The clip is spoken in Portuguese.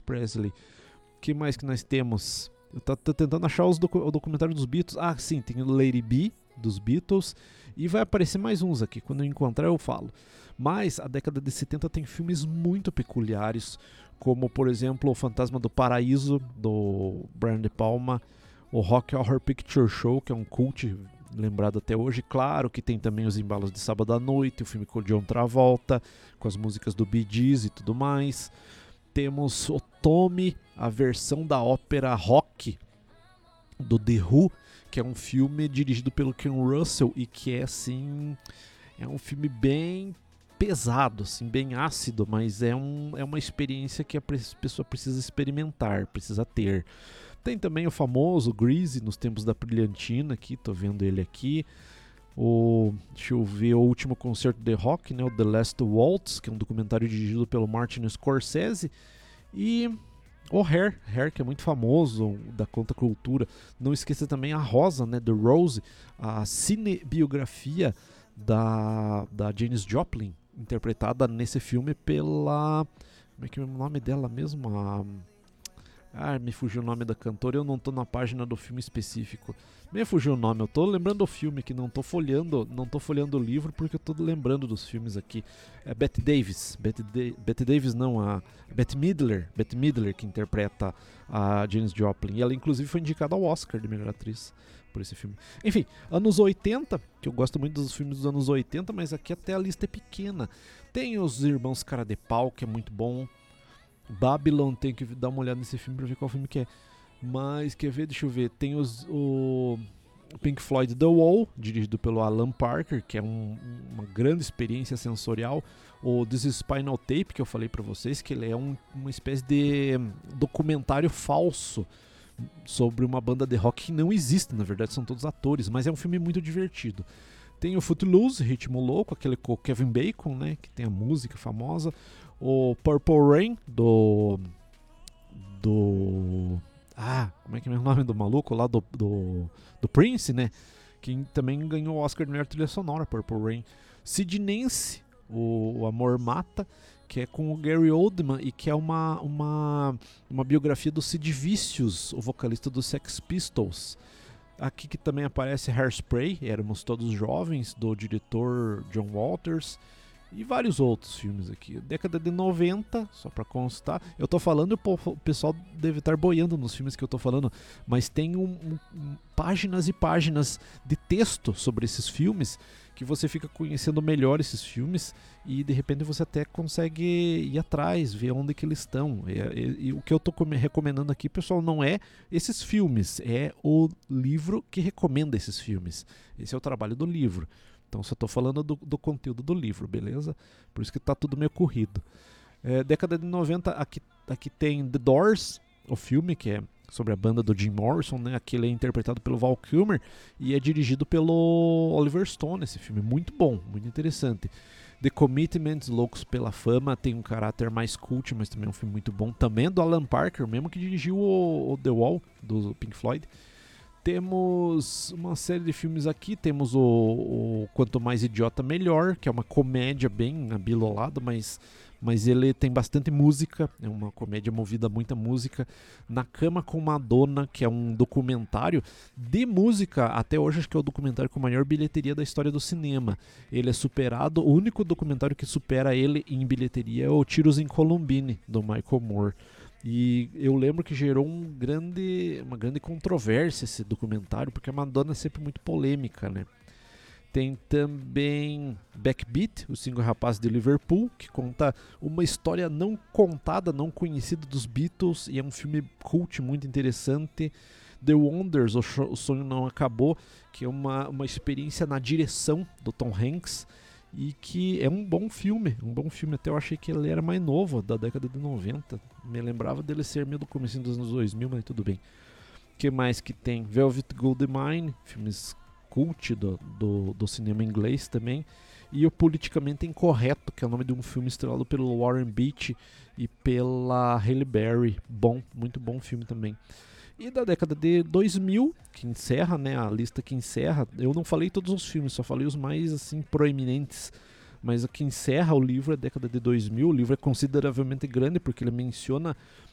Presley. O que mais que nós temos? Eu tô tentando achar o documentário dos Beatles. Ah, sim, tem o Lady B, dos Beatles. E vai aparecer mais uns aqui. Quando eu encontrar, eu falo. Mas a década de 70 tem filmes muito peculiares, como, por exemplo, O Fantasma do Paraíso, do Brian De Palma. O Rock Horror Picture Show, que é um cult lembrado até hoje. Claro que tem também os embalos de Sábado à Noite, o filme com o John Travolta, com as músicas do Bee Gees e tudo mais. Temos o Tommy, a versão da ópera rock do The Who, que é um filme dirigido pelo Ken Russell e que é assim, é um filme bem pesado, assim, bem ácido, mas é uma experiência que a pessoa precisa experimentar, precisa ter. Tem também o famoso Grease, nos tempos da brilhantina, aqui, tô vendo ele aqui. Deixa eu ver, o último concerto de rock, né, o The Last Waltz, que é um documentário dirigido pelo Martin Scorsese. E o Hair, que é muito famoso, da contracultura. Não esqueça também a Rosa, né, The Rose, a cinebiografia da Janis Joplin, interpretada nesse filme pela... Como é que é o nome dela mesmo? Me fugiu o nome da cantora, eu não tô na página do filme específico. Me fugiu o nome, eu tô lembrando do filme, que não tô folheando o livro, porque eu tô lembrando dos filmes aqui. É Bette Davis. Bette Davis não, a Bette Midler, que interpreta a Janis Joplin. E ela inclusive foi indicada ao Oscar de melhor atriz por esse filme. Enfim, anos 80, que eu gosto muito dos filmes dos anos 80, mas aqui até a lista é pequena. Tem os Irmãos Cara de Pau, que é muito bom. Babylon, tem que dar uma olhada nesse filme pra ver qual filme que é. Mas, quer ver? Deixa eu ver. Tem o Pink Floyd The Wall, dirigido pelo Alan Parker, que é uma grande experiência sensorial. O This is Spinal Tape, que eu falei pra vocês, que ele é uma espécie de documentário falso sobre uma banda de rock que não existe, na verdade são todos atores, mas é um filme muito divertido. Tem o Footloose, Ritmo Louco, aquele com o Kevin Bacon, né, que tem a música famosa. O Purple Rain, como é que é o nome do maluco lá, do Prince, né, que também ganhou o Oscar de melhor trilha sonora, Purple Rain. Sid Nance, o Amor Mata, que é com o Gary Oldman e que é uma biografia do Sid Vicious, o vocalista dos Sex Pistols. Aqui que também aparece Hairspray, Éramos Todos Jovens, do diretor John Waters, e vários outros filmes aqui. Década de 90, só pra constar. Eu tô falando e o pessoal deve estar boiando nos filmes que eu tô falando, mas tem páginas e páginas de texto sobre esses filmes que você fica conhecendo melhor esses filmes e de repente você até consegue ir atrás, ver onde que eles estão. E o que eu tô recomendando aqui, pessoal, não é esses filmes, é o livro que recomenda esses filmes. Esse é o trabalho do livro. Então só estou falando do conteúdo do livro, beleza? Por isso que está tudo meio corrido. Década de 90, aqui tem The Doors, o filme, que é sobre a banda do Jim Morrison, né? Aqui ele é interpretado pelo Val Kilmer e é dirigido pelo Oliver Stone, esse filme. Muito bom, muito interessante. The Commitments, Loucos pela Fama, tem um caráter mais cult, mas também é um filme muito bom. Também é do Alan Parker, mesmo que dirigiu o The Wall, do Pink Floyd. Temos uma série de filmes aqui, temos o Quanto Mais Idiota Melhor, que é uma comédia bem abilolada, mas ele tem bastante música, é uma comédia movida a muita música. Na Cama com Madonna, que é um documentário de música, até hoje acho que é o documentário com a maior bilheteria da história do cinema. Ele é superado, o único documentário que supera ele em bilheteria é o Tiros em Columbine, do Michael Moore. E eu lembro que gerou uma grande controvérsia esse documentário, porque a Madonna é sempre muito polêmica, né? Tem também Backbeat, os 5 rapazes de Liverpool, que conta uma história não contada, não conhecida dos Beatles, e é um filme cult muito interessante. The Wonders, O Sonho Não Acabou, que é uma experiência na direção do Tom Hanks, e que é um bom filme, até eu achei que ele era mais novo, da década de 90, me lembrava dele ser meio do começo dos anos 2000, mas tudo bem. O que mais que tem? Velvet Goldmine, filmes cult do cinema inglês também, e o Politicamente Incorreto, que é o nome de um filme estrelado pelo Warren Beatty e pela Halle Berry, muito bom filme também. E da década de 2000, que encerra, né, a lista que encerra, eu não falei todos os filmes, só falei os mais assim proeminentes, mas a que encerra o livro é a década de 2000. O livro é consideravelmente grande porque ele menciona